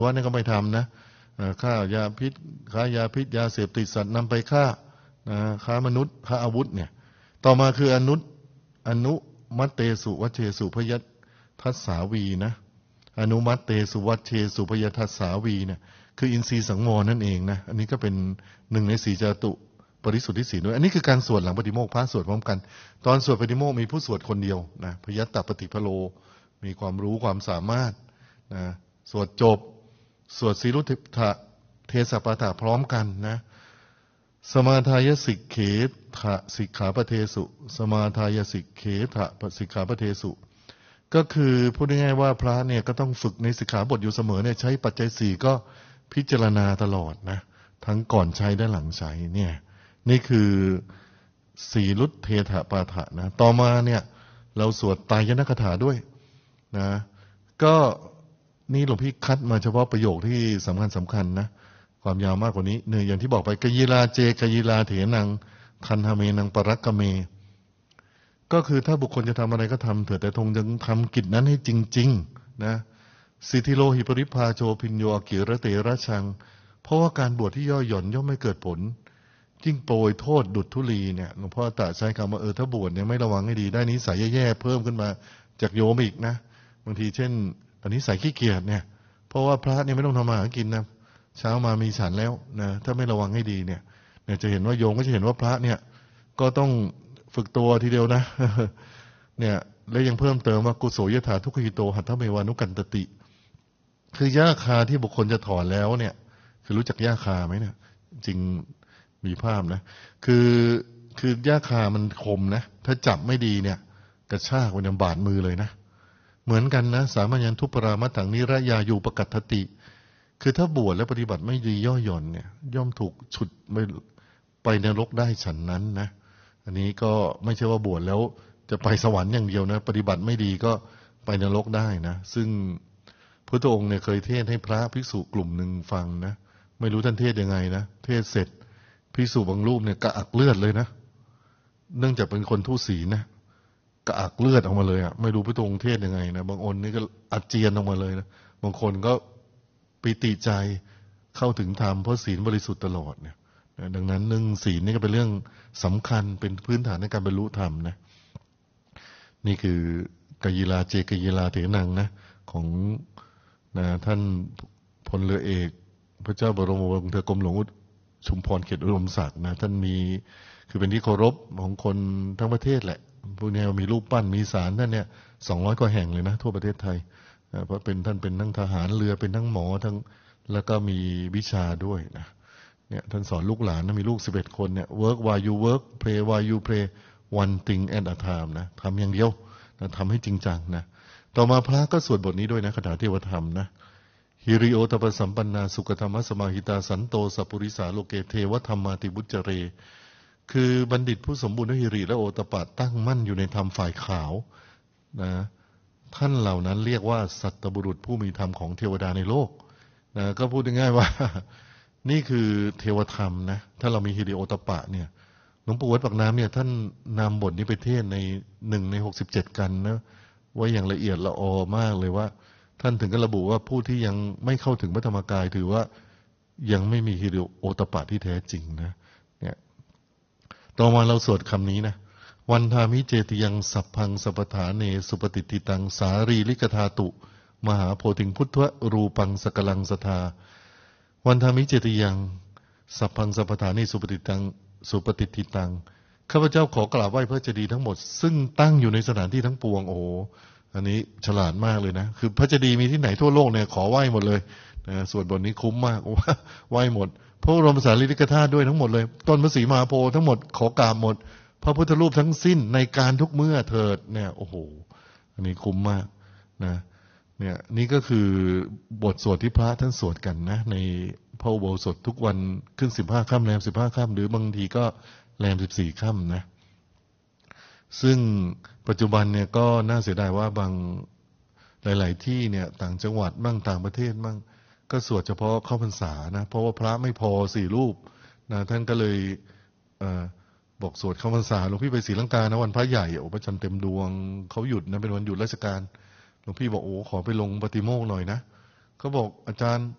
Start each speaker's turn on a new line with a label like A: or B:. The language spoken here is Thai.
A: ว่านี่ก็ไม่ทำนะฆ่ายาพิษค้ายาพิษยาเสพติดสัตว์นำไปฆ่าค้ามนุษย์ค้าอาวุธเนี่ยต่อมาคืออนุมัตเตสุวัชเชสุพยทัสสาวีนะอนุมัตเตสุวัชเชสุพยทัสสาวีเนี่ยคืออินทรีย์สังวรนั่นเองนะอันนี้ก็เป็นหนึ่งในสี่จตุปริสุทธิศีลด้วยอันนี้คือการสวดหลังปฏิโมกข์พระสวดพร้อมกันตอนสวดปฏิโมกข์มีผู้สวดคนเดียวนะพยัตตปฏิพโลมีความรู้ความสามารถนะสวดจบสวดสีรุเทศปาฐะพร้อมกันนะสมาทายสิกเขทะสิกขาปเทสุสมาทายสิกเขทะสิกขาปเทสุก็คือพูดง่ายๆว่าพระเนี่ยก็ต้องฝึกในสิกขาบทอยู่เสมอเนี่ยใช้ปัจจัยสี่ก็พิจารณาตลอดนะทั้งก่อนใช้และหลังใช้เนี่ยนี่คือสีรุเทถปาฐะนะต่อมาเนี่ยเราสวดไตรยนคถาด้วยนะก็นี่หลวงพี่คัดมาเฉพาะประโยคที่สำคัญนะความยาวมากกว่านี้เนี่ยอย่างที่บอกไปกยิลาเจกยิลาเถนังคันหเมนังปรักกเมก็คือถ้าบุคคลจะทำอะไรก็ทำเถิดแต่ทงยังทำกิจนั้นให้จริงๆนะสิทธิโลหิปริพาโชพิญโยอกิระเตระชังเพราะว่าการบวชที่ย่อหย่อนย่อมไม่เกิดผลยิ่งโปรยโทษดุจธุลีเนี่ยหลวงพ่อตรัสใช้คำว่าถ้าบวชเนี่ยไม่ระวังให้ดีได้นิสัยแย่ๆเพิ่มขึ้นมาจากโยมอีกนะบางทีเช่นอันนี้ใส่ขี้เกียจเนี่ยเพราะว่าพระเนี่ยไม่ต้องทำมาหากินนะเช้ามามีฉันแล้วนะถ้าไม่ระวังให้ดีเนี่ยจะเห็นว่าโยมก็จะเห็นว่าพระเนี่ยก็ต้องฝึกตัวทีเดียวนะเนี่ยแล้วยังเพิ่มเติมว่ากุโสยถาทุกขิโตหัตถเมวานุกันตติคือหญ้าคาที่บุคคลจะถอนแล้วเนี่ยคือรู้จักหญ้าคาไหมเนี่ยจริงมีภาพนะคือหญ้าคามันคมนะถ้าจับไม่ดีเนี่ยกระชากมันยังบาดมือเลยนะเหมือนกันนะสามัญญันทุปรามัตถังนิระยายูปกัตถติคือถ้าบวชและปฏิบัติไม่ดีย่อหย่อนเนี่ยย่อมถูกฉุดไปนรกได้ฉันนั้นนะอันนี้ก็ไม่ใช่ว่าบวชแล้วจะไปสวรรค์อย่างเดียวนะปฏิบัติไม่ดีก็ไปนรกได้นะซึ่งพระองค์เนี่ยเคยเทศให้พระภิกษุกลุ่มหนึ่งฟังนะไม่รู้ท่านเทศยังไงนะเทศเสร็จภิกษุบางรูปเนี่ยกระอักเลือดเลยนะเนื่องจากเป็นคนทุศีลนะกระอักเลือดออกมาเลยอ่ะไม่รู้พระองค์เทศยังไงนะบางคนนี่ก็อาเจียนออกมาเลยนะบางคนก็ปิติใจเข้าถึงธรรมเพราะศีลบริสุทธิ์ตลอดเนี่ยดังนั้นเรื่องศีลนี่ก็เป็นเรื่องสำคัญเป็นพื้นฐานในการบรรลุธรรมนะนี่คือกยิลาเจกยิลาเถนังนะของนะท่านพลเรือเอกพระเจ้าบรมวงศ์เธอกรมหลวงชุมพรเขตอุดมศักดิ์นะท่านมีคือเป็นที่เคารพของคนทั้งประเทศแหละพวกนี้มีรูปปั้นมีศาลท่านเนี่ย200 กว่าแห่งเลยนะทั่วประเทศไทยเพราะท่านเป็นทั้งทหารเรือเป็นทั้งหมอทั้งแล้วก็มีวิชาด้วยนะเนี่ยท่านสอนลูกหลานนะมีลูก11 คนเนี่ย work while you work play while you play one thing at a time นะทำอย่างเดียวนะทำให้จริงจังนะต่อมาพระก็สวดบทนี้ด้วยนะคาถาเทวธรรมนะฮิริโอตปสัมปันนาสุขธรรมสมาหิตาสันโตสัพพุริสาโลเกเทวธรรมาติบุจเจเรคือบัณฑิตผู้สมบูรณ์ด้วยฮิริและโอตปะตั้งมั่นอยู่ในธรรมฝ่ายขาวนะท่านเหล่านั้นเรียกว่าสัตบุรุษผู้มีธรรมของเทวดาในโลกนะก็พูดง่ายๆว่านี่คือเทวธรรมนะถ้าเรามีฮิริโอตปะเนี่ยหลวงปู่วัดปากน้ำเนี่ยท่านนำบทนี้ไปเทศใน1 ใน 67 กันนะไว้อย่างละเอียดละออมากเลยว่าท่านถึงก็ระบุว่าผู้ที่ยังไม่เข้าถึงพระธรรมกายถือว่ายังไม่มีฮิริโอตปะที่แท้จริงนะเนี่ยต่อมาเราสวดคำนี้นะวันทามิเจติยังสัพพังสัพพฐาเนสุปฏิติตังสารีลิกธาตุมหาโพธิงพุทธรูปังสกลังสทาวันทามิเจติยังสัพพังสัพพฐาเนสุปฏิติตังข้าพเจ้าขอกราบไหว้พระเจดีย์ทั้งหมดซึ่งตั้งอยู่ในสถานที่ทั้งปวงโอ้อันนี้ฉลาดมากเลยนะคือพระเจดีย์มีที่ไหนทั่วโลกเนี่ยขอไหว้หมดเลยนะส่วนบทนี้คุ้มมากว่าไหว้หมดพระบรมสารีริกธาตุด้วยทั้งหมดเลยต้นพระศรีมหาโพธิ์ทั้งหมดขอกราบหมดพระพุทธรูปทั้งสิ้นในการทุกเมื่อเถิดเนี่ยโอ้โหอันนี้คุ้มมากนะเนี่ยนี่ก็คือบทสวดที่พระท่านสวดกันนะในพระอุโบสถทุกวันขึ้น15 ค่ำแรม15 ค่ำหรือบางทีก็แรม14 ค่ำนะซึ่งปัจจุบันเนี่ยก็น่าเสียดายว่าบางหลายๆที่เนี่ยต่างจังหวัดบ้างต่างประเทศบ้างก็สวดเฉพาะเข้าพรรษานะเพราะว่าพระไม่พอ4 รูปนะท่านก็เลยบอกสวดเข้าพรรษาหลวงพี่ไปศรีลังกานะวันพระใหญ่พระจันทร์เต็มดวงเขาหยุดนะเป็นวันหยุดราชการหลวงพี่บอกโอ้ขอไปลงปฏิโมกข์หน่อยนะเขาบอกอาจารย์